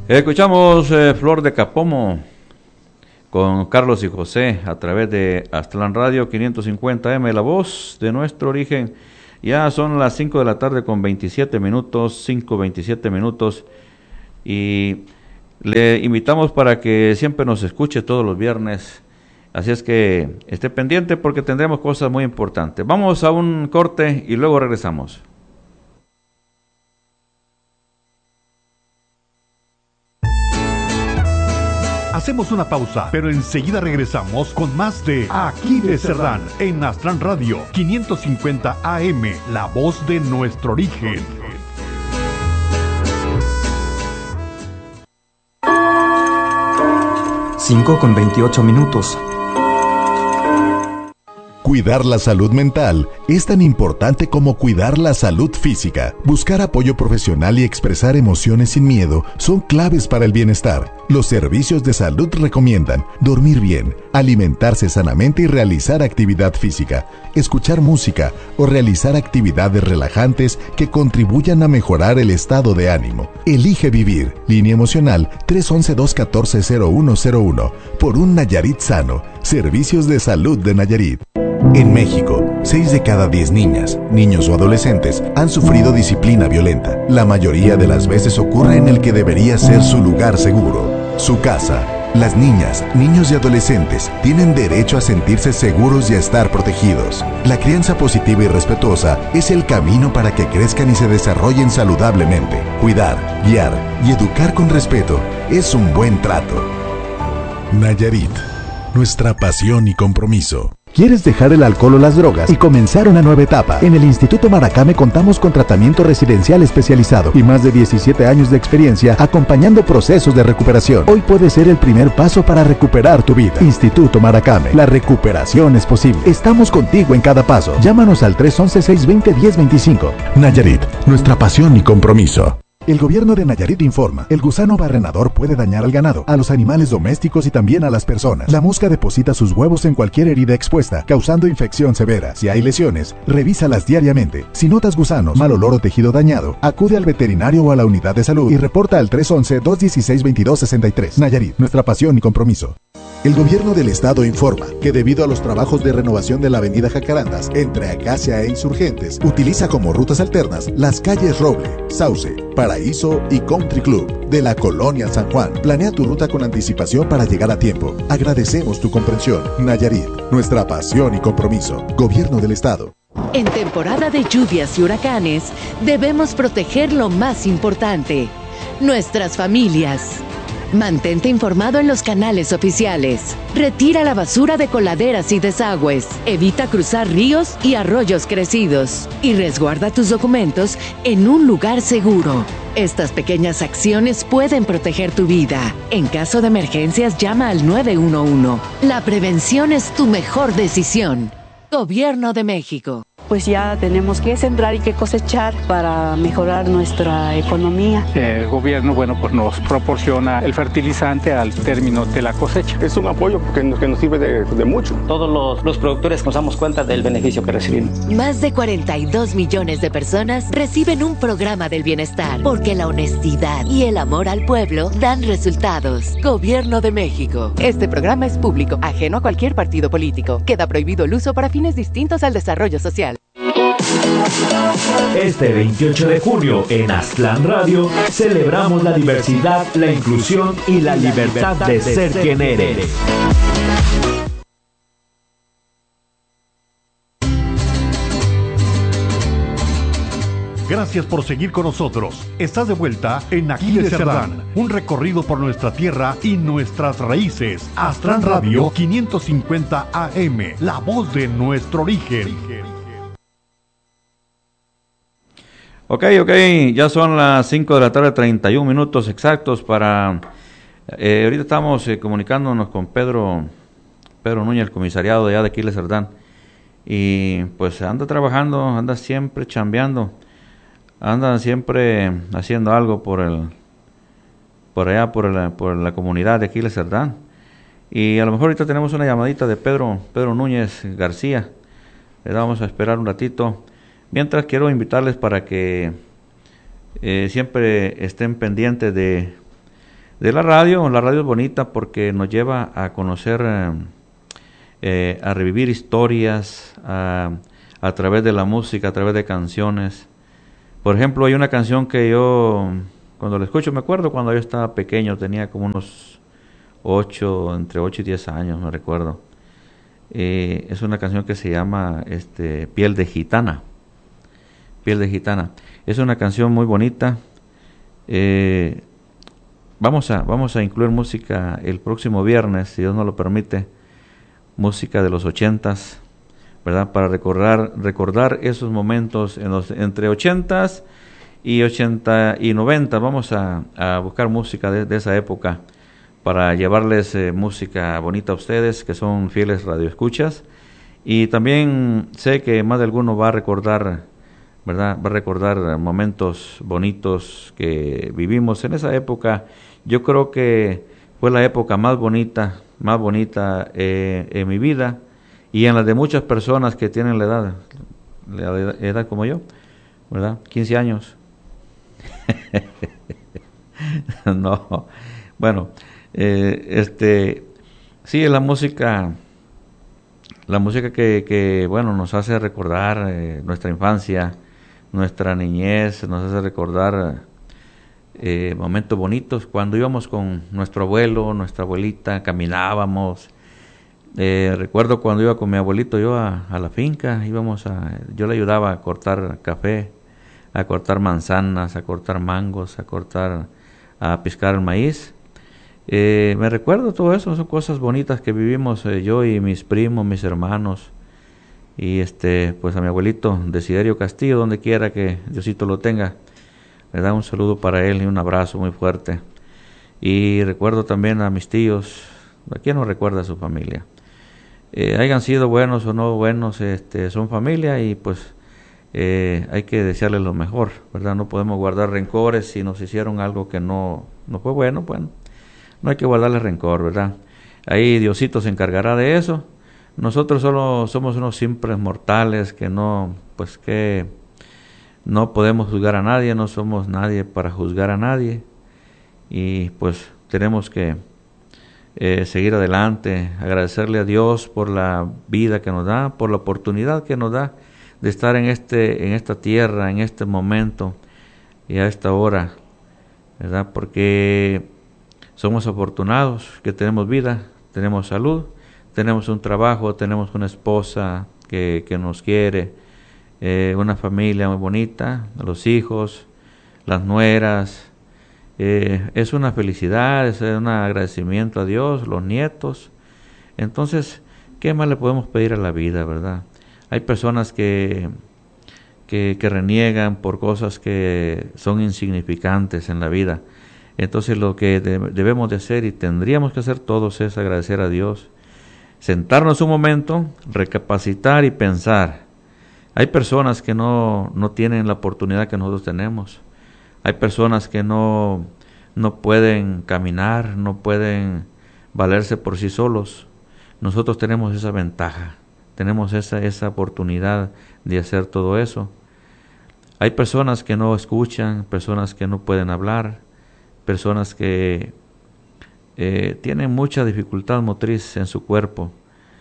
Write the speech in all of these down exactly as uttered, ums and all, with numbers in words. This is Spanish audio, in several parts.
Escuchamos eh, Flor de Capomo con Carlos y José a través de Aztlán Radio quinientos cincuenta eme, la voz de nuestro origen. Ya son las cinco de la tarde con veintisiete minutos, cinco veintisiete minutos, y le invitamos para que siempre nos escuche todos los viernes. Así es que esté pendiente porque tendremos cosas muy importantes. Vamos a un corte y luego regresamos. Hacemos una pausa, pero enseguida regresamos con más de Aquiles Cerdán en Aztlán Radio quinientos cincuenta A M, la voz de nuestro origen. cinco con veintiocho minutos. Cuidar la salud mental es tan importante como cuidar la salud física. Buscar apoyo profesional y expresar emociones sin miedo son claves para el bienestar. Los servicios de salud recomiendan dormir bien, alimentarse sanamente y realizar actividad física, escuchar música o realizar actividades relajantes que contribuyan a mejorar el estado de ánimo. Elige vivir. Línea emocional tres once, dos catorce, cero uno cero uno. Por un Nayarit sano. Servicios de salud de Nayarit. En México, seis de cada diez niñas, niños o adolescentes han sufrido disciplina violenta. La mayoría de las veces ocurre en el que debería ser su lugar seguro, su casa. Las niñas, niños y adolescentes tienen derecho a sentirse seguros y a estar protegidos. La crianza positiva y respetuosa es el camino para que crezcan y se desarrollen saludablemente. Cuidar, guiar y educar con respeto es un buen trato. Nayarit, nuestra pasión y compromiso. ¿Quieres dejar el alcohol o las drogas y comenzar una nueva etapa? En el Instituto Maracame contamos con tratamiento residencial especializado y más de diecisiete años de experiencia acompañando procesos de recuperación. Hoy puede ser el primer paso para recuperar tu vida. Instituto Maracame, la recuperación es posible. Estamos contigo en cada paso. Llámanos al tres once, seis veinte, diez veinticinco. Nayarit, nuestra pasión y compromiso. El gobierno de Nayarit informa, el gusano barrenador puede dañar al ganado, a los animales domésticos y también a las personas. La mosca deposita sus huevos en cualquier herida expuesta, causando infección severa. Si hay lesiones, revísalas diariamente. Si notas gusanos, mal olor o tejido dañado, acude al veterinario o a la unidad de salud y reporta al tres once, dos dieciséis, veintidós sesenta y tres. Nayarit, nuestra pasión y compromiso. El gobierno del estado informa que debido a los trabajos de renovación de la avenida Jacarandas entre Acacia e Insurgentes, utiliza como rutas alternas las calles Roble, Sauce, Paraíso y Country Club de la colonia San Juan. Planea tu ruta con anticipación para llegar a tiempo. Agradecemos tu comprensión. Nayarit, nuestra pasión y compromiso. Gobierno del estado. En temporada de lluvias y huracanes, debemos proteger lo más importante, nuestras familias. Mantente informado en los canales oficiales. Retira la basura de coladeras y desagües. Evita cruzar ríos y arroyos crecidos. Y resguarda tus documentos en un lugar seguro. Estas pequeñas acciones pueden proteger tu vida. En caso de emergencias, llama al nueve uno uno. La prevención es tu mejor decisión. Gobierno de México. Pues ya tenemos que sembrar y que cosechar para mejorar nuestra economía. El gobierno, bueno, pues nos proporciona el fertilizante al término de la cosecha. Es un apoyo que nos, que nos sirve de, de mucho. Todos los, los productores nos damos cuenta del beneficio que recibimos. Más de cuarenta y dos millones de personas reciben un programa del bienestar, porque la honestidad y el amor al pueblo dan resultados. Gobierno de México. Este programa es público, ajeno a cualquier partido político. Queda prohibido el uso para fines distintos al desarrollo social. Este veintiocho de junio en Aztlán Radio celebramos la diversidad, la inclusión y la libertad de ser quien eres. Gracias por seguir con nosotros. Estás de vuelta en Aquiles Cerdán, un recorrido por nuestra tierra y nuestras raíces. Aztlán Radio quinientos cincuenta A M, la voz de nuestro origen. Ok, ok, ya son las cinco de la tarde, treinta y un minutos exactos para... Eh, ahorita estamos eh, comunicándonos con Pedro Pedro Núñez, el comisariado de allá de Aquiles Cerdán. Y pues anda trabajando, anda siempre chambeando, anda siempre haciendo algo por el por allá, por la, por la comunidad de Aquiles Cerdán. Y a lo mejor ahorita tenemos una llamadita de Pedro, Pedro Núñez García. Le vamos a esperar un ratito. Mientras quiero invitarles para que eh, siempre estén pendientes de, de la radio. La radio es bonita porque nos lleva a conocer, eh, eh, a revivir historias a, a través de la música, a través de canciones. Por ejemplo, hay una canción que yo, cuando la escucho, me acuerdo cuando yo estaba pequeño, tenía como unos ocho, entre ocho y diez años, me recuerdo. Eh, es una canción que se llama este, Piel de Gitana. Piel de Gitana. Es una canción muy bonita. Eh, vamos a vamos a incluir música el próximo viernes, si Dios nos lo permite, música de los ochentas, ¿verdad? Para recordar recordar esos momentos en los entre ochentas y ochenta y noventa. Vamos a, a buscar música de, de esa época para llevarles eh, música bonita a ustedes que son fieles radioescuchas, y también sé que más de alguno va a recordar, ¿verdad? Va a recordar momentos bonitos que vivimos en esa época. Yo creo que fue la época más bonita, más bonita eh, en mi vida y en la de muchas personas que tienen la edad, la edad, edad como yo, ¿verdad? quince años. No, bueno, eh, este, sí, la música, la música que, que bueno, nos hace recordar eh, nuestra infancia, nuestra niñez, nos hace recordar eh, momentos bonitos cuando íbamos con nuestro abuelo, nuestra abuelita, caminábamos. Eh, recuerdo cuando iba con mi abuelito yo a, a la finca, íbamos a, yo le ayudaba a cortar café, a cortar manzanas, a cortar mangos, a cortar, a piscar el maíz. Eh, me recuerdo todo eso, son cosas bonitas que vivimos eh, yo y mis primos, mis hermanos. Y este, pues a mi abuelito Desiderio Castillo, donde quiera que Diosito lo tenga, le da un saludo para él y un abrazo muy fuerte. Y recuerdo también a mis tíos, ¿a quién no recuerda a su familia? Eh, hayan sido buenos o no buenos, este, son familia y pues eh, hay que desearles lo mejor, ¿verdad? No podemos guardar rencores si nos hicieron algo que no, no fue bueno, bueno, no hay que guardarles rencor, ¿verdad? Ahí Diosito se encargará de eso. Nosotros solo somos unos simples mortales que no, pues que no podemos juzgar a nadie, no somos nadie para juzgar a nadie, y pues tenemos que eh, seguir adelante, agradecerle a Dios por la vida que nos da, por la oportunidad que nos da de estar en este, en esta tierra, en este momento y a esta hora, ¿verdad? Porque somos afortunados que tenemos vida, tenemos salud, tenemos un trabajo, tenemos una esposa que, que nos quiere, eh, una familia muy bonita, los hijos, las nueras. Eh, es una felicidad, es un agradecimiento a Dios, los nietos. Entonces, ¿qué más le podemos pedir a la vida, verdad? Hay personas que, que, que reniegan por cosas que son insignificantes en la vida. Entonces, lo que de, debemos de hacer y tendríamos que hacer todos es agradecer a Dios, sentarnos un momento, recapacitar y pensar. Hay personas que no, no tienen la oportunidad que nosotros tenemos. Hay personas que no, no pueden caminar, no pueden valerse por sí solos. Nosotros tenemos esa ventaja, tenemos esa, esa oportunidad de hacer todo eso. Hay personas que no escuchan, personas que no pueden hablar, personas que eh, tienen mucha dificultad motriz en su cuerpo.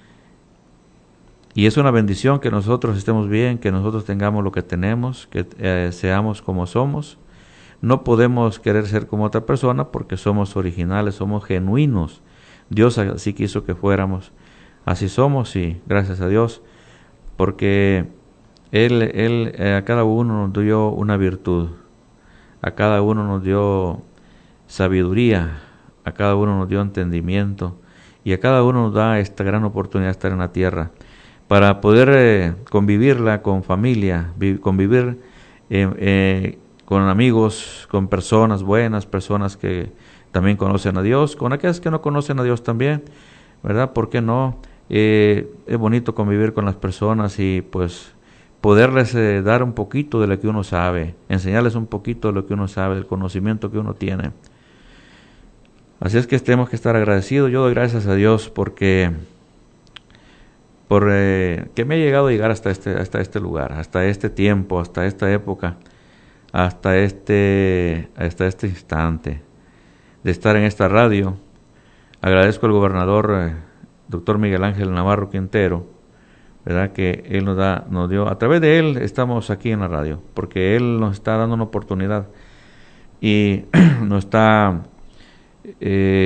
Y es una bendición que nosotros estemos bien, que nosotros tengamos lo que tenemos, que eh, seamos como somos. No podemos querer ser como otra persona porque somos originales, somos genuinos. Dios así quiso que fuéramos. Así somos y gracias a Dios, porque Él, él eh, a cada uno nos dio una virtud, a cada uno nos dio sabiduría, a cada uno nos dio entendimiento y a cada uno nos da esta gran oportunidad de estar en la tierra para poder eh, convivirla con familia, convivir eh, eh, con amigos, con personas buenas, personas que también conocen a Dios, con aquellas que no conocen a Dios también, ¿verdad? ¿Por qué no? Eh, es bonito convivir con las personas y pues poderles eh, dar un poquito de lo que uno sabe, enseñarles un poquito de lo que uno sabe, del conocimiento que uno tiene. Así es que tenemos que estar agradecidos. Yo doy gracias a Dios porque por eh, que me he llegado a llegar hasta este, hasta este lugar, hasta este tiempo, hasta esta época, hasta este, hasta este instante. de estar en esta radio. Agradezco al gobernador, eh, doctor Miguel Ángel Navarro Quintero, ¿verdad? Que él nos da, nos dio, a través de él estamos aquí en la radio, porque él nos está dando una oportunidad y nos está... Eh,